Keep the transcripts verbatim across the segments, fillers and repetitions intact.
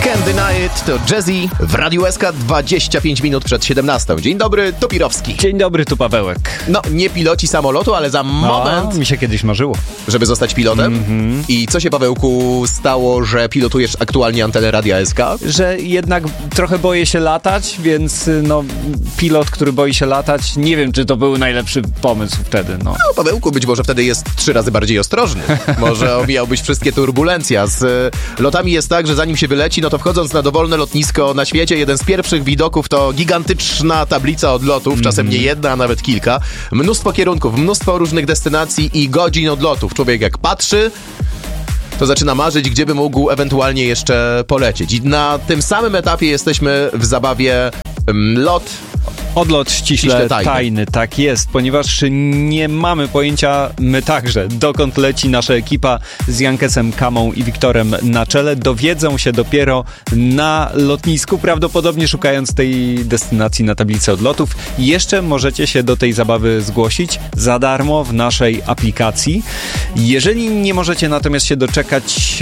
Can't Deny It to Jazzy w Radiu S K dwadzieścia pięć minut przed siedemnastą. Dzień dobry, tu Pirowski. Dzień dobry, tu Pawełek. No, nie piloci samolotu, ale za moment... No, mi się kiedyś marzyło. Żeby zostać pilotem? Mm-hmm. I co się, Pawełku, stało, że pilotujesz aktualnie antenę Radia S K? Że jednak trochę boję się latać, więc no, pilot, który boi się latać, nie wiem, czy to był najlepszy pomysł wtedy. No, no Pawełku, być może wtedy jest trzy razy bardziej ostrożny. Może omijałbyś wszystkie turbulencja. Z lotami jest tak, że zanim się wyleci, no to wchodząc na dowolne lotnisko na świecie, jeden z pierwszych widoków to gigantyczna tablica odlotów, czasem mm. nie jedna, a nawet kilka. Mnóstwo kierunków, mnóstwo różnych destynacji i godzin odlotów. Człowiek jak patrzy, to zaczyna marzyć, gdzie by mógł ewentualnie jeszcze polecieć. I na tym samym etapie jesteśmy w zabawie um, lot... Odlot ściśle, ściśle tajny. tajny, tak jest, ponieważ nie mamy pojęcia, my także, dokąd leci nasza ekipa z Jankesem, Kamą i Wiktorem na czele. Dowiedzą się dopiero na lotnisku, prawdopodobnie szukając tej destynacji na tablicy odlotów. Jeszcze możecie się do tej zabawy zgłosić za darmo w naszej aplikacji. Jeżeli nie możecie natomiast się doczekać,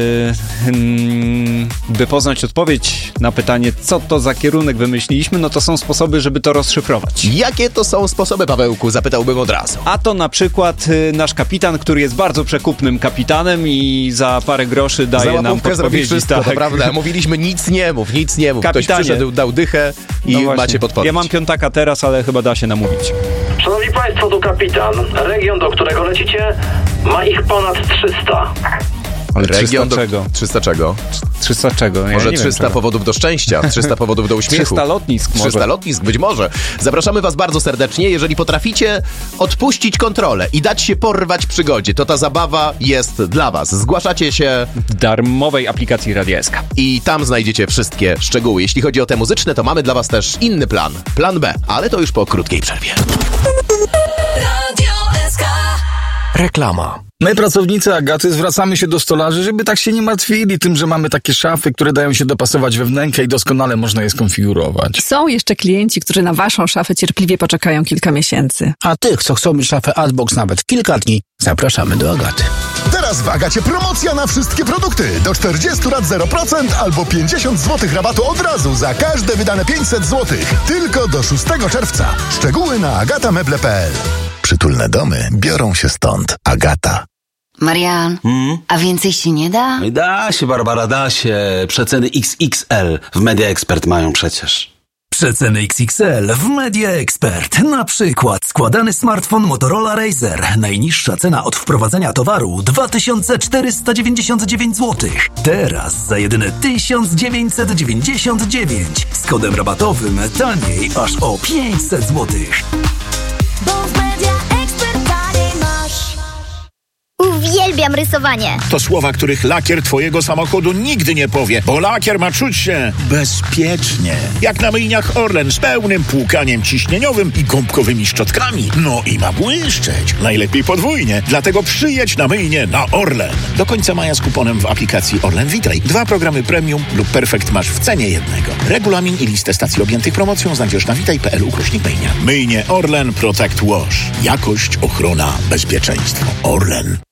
yy, yy, by poznać odpowiedź na pytanie, co to za kierunek wymyśliliśmy, no to są sposoby, żeby to rozszyfrować. Jakie to są sposoby, Pawełku? Zapytałbym od razu. A to na przykład y, nasz kapitan, który jest bardzo przekupnym kapitanem i za parę groszy daje za nam podpowiedzi. Wszystko, tak. To prawda. Mówiliśmy nic nie mów, nic nie mów. Kapitanie. Ktoś przyszedł, dał dychę i no macie podpowiedź. Ja mam piątaka teraz, ale chyba da się namówić. Szanowni Państwo, tu kapitan. Region, do którego lecicie, ma ich ponad trzysta. Ale Region trzysta czego? trzysta czego? trzysta czego? Ja może nie trzysta wiem, powodów do szczęścia, trzysta powodów do uśmiechu. trzysta lotnisk może. trzysta lotnisk, być może. Zapraszamy was bardzo serdecznie. Jeżeli potraficie odpuścić kontrolę i dać się porwać przygodzie, to ta zabawa jest dla was. Zgłaszacie się w darmowej aplikacji Radia S K. I tam znajdziecie wszystkie szczegóły. Jeśli chodzi o te muzyczne, to mamy dla was też inny plan. Plan B, ale to już po krótkiej przerwie. Radio S K. Reklama. My, pracownicy Agaty, zwracamy się do stolarzy, żeby tak się nie martwili tym, że mamy takie szafy, które dają się dopasować we wnękę i doskonale można je skonfigurować. Są jeszcze klienci, którzy na waszą szafę cierpliwie poczekają kilka miesięcy. A tych, co chcą mieć szafę Adbox nawet kilka dni, zapraszamy do Agaty. Teraz w Agacie promocja na wszystkie produkty. Do czterdziestu lat zero procent albo pięćdziesiąt złotych rabatu od razu za każde wydane pięćset złotych. Tylko do szóstego czerwca. Szczegóły na agatameble kropka p l. Przytulne domy biorą się stąd. Agata. Marian, hmm? a więcej się nie da? Da się, Barbara, da się. Przeceny X X L w Media Expert mają przecież. Przeceny X X L w Media Expert. Na przykład składany smartfon Motorola Razr. Najniższa cena od wprowadzenia towaru dwa tysiące czterysta dziewięćdziesiąt dziewięć złotych. Teraz za jedyne tysiąc dziewięćset dziewięćdziesiąt dziewięć. Z kodem rabatowym taniej aż o pięćset złotych. Bo w Media Expert taniej masz. Uwielbiam rysowanie. To słowa, których lakier twojego samochodu nigdy nie powie, bo lakier ma czuć się bezpiecznie. Jak na myjniach Orlen z pełnym płukaniem ciśnieniowym i gąbkowymi szczotkami. No i ma błyszczeć. Najlepiej podwójnie. Dlatego przyjedź na myjnię na Orlen. Do końca maja z kuponem w aplikacji Orlen Witraj. Dwa programy premium lub perfekt masz w cenie jednego. Regulamin i listę stacji objętych promocją znajdziesz na witaj kropka p l ukośnik myjnia. Myjnie Orlen Protect Wash. Jakość, ochrona, bezpieczeństwo. Orlen.